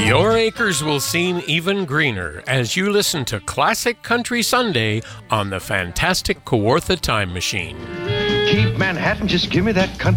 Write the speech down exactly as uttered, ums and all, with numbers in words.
Your acres will seem even greener as you listen to Classic Country Sunday on the fantastic Kawartha Time Machine. Keep Manhattan, just give me that country.